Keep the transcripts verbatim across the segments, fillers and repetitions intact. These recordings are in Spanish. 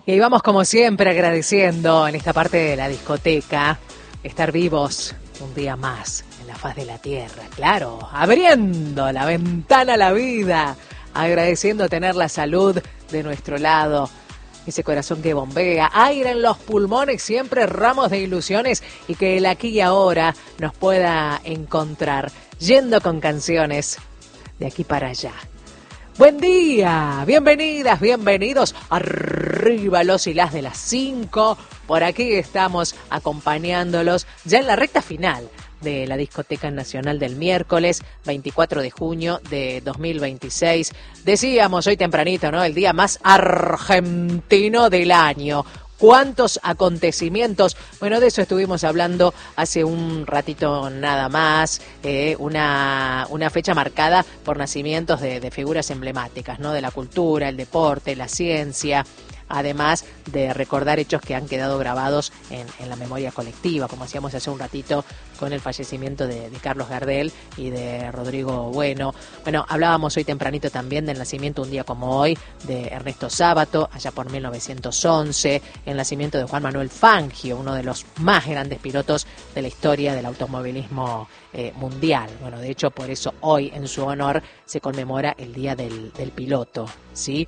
Y vamos como siempre agradeciendo en esta parte de la discoteca estar vivos un día más en la faz de la tierra, claro, abriendo la ventana a la vida, agradeciendo tener la salud de nuestro lado, ese corazón que bombea, aire en los pulmones, siempre ramos de ilusiones y que el aquí y ahora nos pueda encontrar yendo con canciones de aquí para allá. Buen día, bienvenidas, bienvenidos, arriba los y las de las cinco, por aquí estamos acompañándolos ya en la recta final de la Discoteca Nacional del miércoles veinticuatro de junio de dos mil veintiséis. Decíamos hoy tempranito, ¿no? El día más argentino del año. ¿Cuántos acontecimientos? Bueno, de eso estuvimos hablando hace un ratito nada más, eh, una, una fecha marcada por nacimientos de, de figuras emblemáticas, ¿no? De la cultura, el deporte, la ciencia, además de recordar hechos que han quedado grabados en, en la memoria colectiva, como hacíamos hace un ratito con el fallecimiento de, de Carlos Gardel y de Rodrigo Bueno. Bueno, hablábamos hoy tempranito también del nacimiento un día como hoy de Ernesto Sábato, allá por mil novecientos once, el nacimiento de Juan Manuel Fangio, uno de los más grandes pilotos de la historia del automovilismo eh, mundial. Bueno, de hecho, por eso hoy en su honor se conmemora el Día del, del Piloto, ¿sí?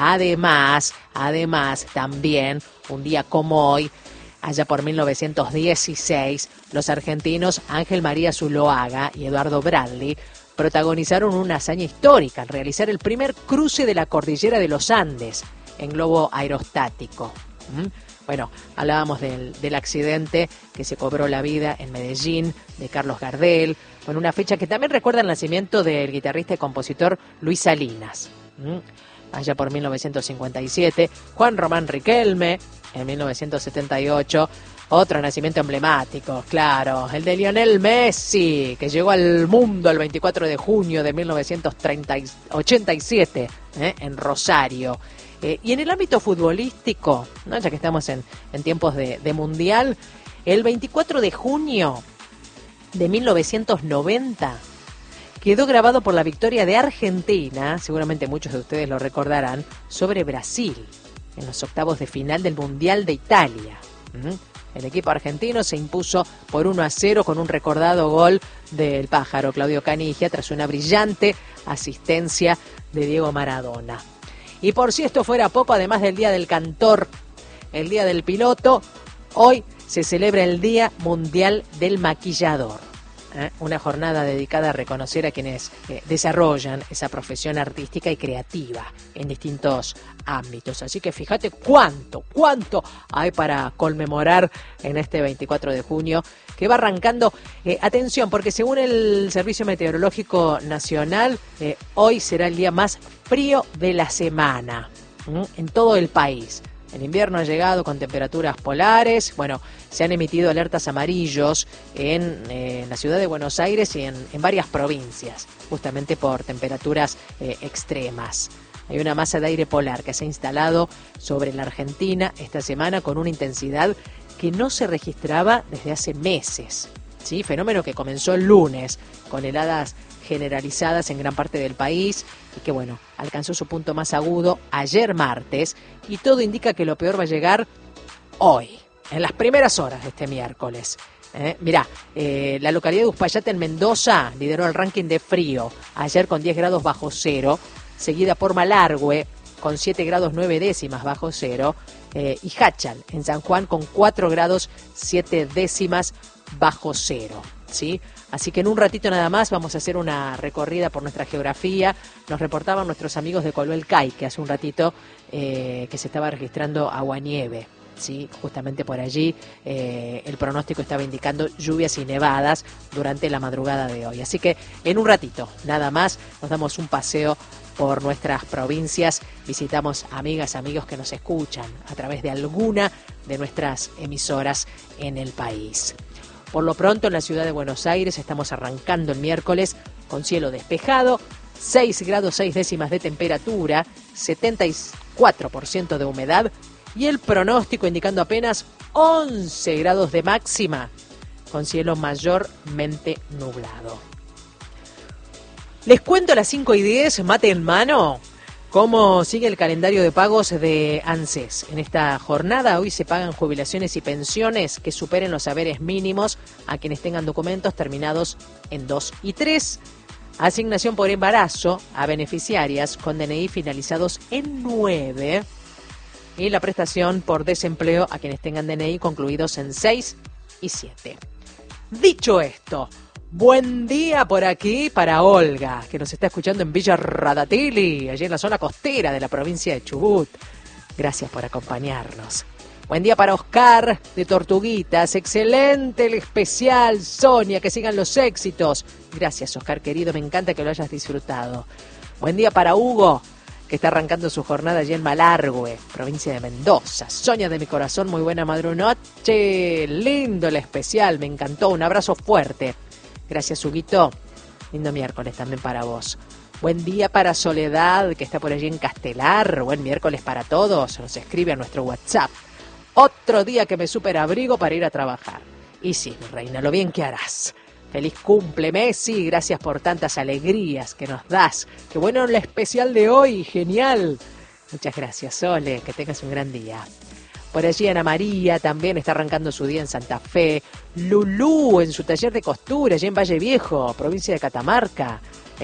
Además, además, también un día como hoy, allá por mil novecientos dieciséis, los argentinos Ángel María Zuloaga y Eduardo Bradley protagonizaron una hazaña histórica al realizar el primer cruce de la cordillera de los Andes en globo aerostático. ¿Mm? Bueno, hablábamos del, del accidente que se cobró la vida en Medellín de Carlos Gardel, con una fecha que también recuerda el nacimiento del guitarrista y compositor Luis Salinas. ¿Mm? Allá por mil novecientos cincuenta y siete, Juan Román Riquelme, en mil novecientos setenta y ocho, otro nacimiento emblemático, claro, el de Lionel Messi, que llegó al mundo el veinticuatro de junio de mil novecientos ochenta y siete, ¿eh? En Rosario. Eh, y en el ámbito futbolístico, ¿no? Ya que estamos en, en tiempos de, de mundial, el veinticuatro de junio de mil novecientos noventa, quedó grabado por la victoria de Argentina, seguramente muchos de ustedes lo recordarán, sobre Brasil, en los octavos de final del Mundial de Italia. ¿Mm? El equipo argentino se impuso por uno a cero con un recordado gol del pájaro Claudio Canigia tras una brillante asistencia de Diego Maradona. Y por si esto fuera poco, además del Día del Cantor, el Día del Piloto, hoy se celebra el Día Mundial del Maquillador. ¿Eh? Una jornada dedicada a reconocer a quienes eh, desarrollan esa profesión artística y creativa en distintos ámbitos. Así que fíjate cuánto, cuánto hay para conmemorar en este veinticuatro de junio, que va arrancando. Eh, atención, porque según el Servicio Meteorológico Nacional, eh, hoy será el día más frío de la semana, ¿m? En todo el país. El invierno ha llegado con temperaturas polares. Bueno, se han emitido alertas amarillos en, eh, en la ciudad de Buenos Aires y en, en varias provincias, justamente por temperaturas eh, extremas. Hay una masa de aire polar que se ha instalado sobre la Argentina esta semana con una intensidad que no se registraba desde hace meses, ¿sí? Fenómeno que comenzó el lunes con heladas generalizadas en gran parte del país y que, bueno, alcanzó su punto más agudo ayer martes, y todo indica que lo peor va a llegar hoy, en las primeras horas de este miércoles. Eh, mirá, eh, la localidad de Uspallata en Mendoza lideró el ranking de frío ayer con diez grados bajo cero, seguida por Malargüe con siete grados nueve décimas bajo cero, eh, y Hachal en San Juan con cuatro grados siete décimas bajo cero, ¿sí? Así que en un ratito nada más vamos a hacer una recorrida por nuestra geografía. Nos reportaban nuestros amigos de Coloel-Cay que hace un ratito eh, que se estaba registrando aguanieve, ¿sí? Justamente por allí eh, el pronóstico estaba indicando lluvias y nevadas durante la madrugada de hoy. Así que en un ratito nada más nos damos un paseo por nuestras provincias, visitamos amigas, amigos que nos escuchan a través de alguna de nuestras emisoras en el país. Por lo pronto, en la ciudad de Buenos Aires estamos arrancando el miércoles con cielo despejado, seis grados seis décimas de temperatura, setenta y cuatro por ciento de humedad y el pronóstico indicando apenas once grados de máxima, con cielo mayormente nublado. Les cuento a las cinco y diez, mate en mano. ¿Cómo sigue el calendario de pagos de ANSES? En esta jornada hoy se pagan jubilaciones y pensiones que superen los haberes mínimos a quienes tengan documentos terminados en dos y tres. Asignación por embarazo a beneficiarias con D N I finalizados en nueve. Y la prestación por desempleo a quienes tengan D N I concluidos en seis y siete. Dicho esto, buen día por aquí para Olga, que nos está escuchando en Villa Radatili, allí en la zona costera de la provincia de Chubut. Gracias por acompañarnos. Buen día para Oscar de Tortuguitas. Excelente el especial, Sonia, que sigan los éxitos. Gracias, Oscar, querido, me encanta que lo hayas disfrutado. Buen día para Hugo, que está arrancando su jornada allí en Malargüe, provincia de Mendoza. Sonia de mi corazón, muy buena madrunoche. Lindo el especial, me encantó. Un abrazo fuerte. Gracias, Huguito. Lindo miércoles también para vos. Buen día para Soledad, que está por allí en Castelar. Buen miércoles para todos. Nos escribe a nuestro WhatsApp. Otro día que me superabrigo para ir a trabajar. Y sí, mi reina, lo bien que harás. Feliz cumple, Messi. Gracias por tantas alegrías que nos das. Qué bueno el especial de hoy. Genial. Muchas gracias, Sole. Que tengas un gran día. Por allí Ana María también está arrancando su día en Santa Fe. Lulú en su taller de costura, allí en Valle Viejo, provincia de Catamarca.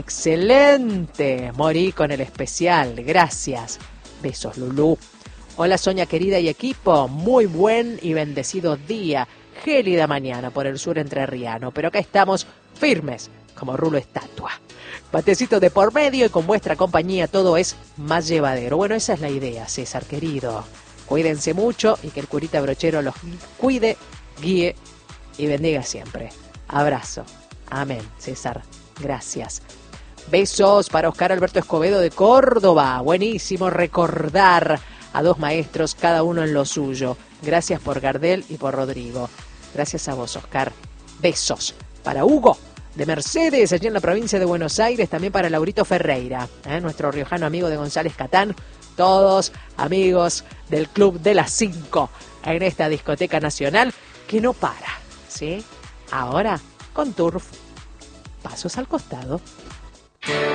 Excelente. Morí con el especial. Gracias. Besos, Lulú. Hola, Sonia querida y equipo. Muy buen y bendecido día. Gélida mañana por el sur entrerriano. Pero acá estamos firmes como rulo estatua. Patecito de por medio y con vuestra compañía todo es más llevadero. Bueno, esa es la idea, César querido. Cuídense mucho y que el curita brochero los cuide, guíe y bendiga siempre. Abrazo. Amén, César. Gracias. Besos para Oscar Alberto Escobedo de Córdoba. Buenísimo recordar a dos maestros, cada uno en lo suyo. Gracias por Gardel y por Rodrigo. Gracias a vos, Oscar. Besos para Hugo de Mercedes, allí en la provincia de Buenos Aires. También para Laurito Ferreira, ¿eh? Nuestro riojano amigo de González Catán. Todos amigos del Club de las Cinco en esta discoteca nacional que no para, ¿sí? Ahora con Turf. Pasos al costado.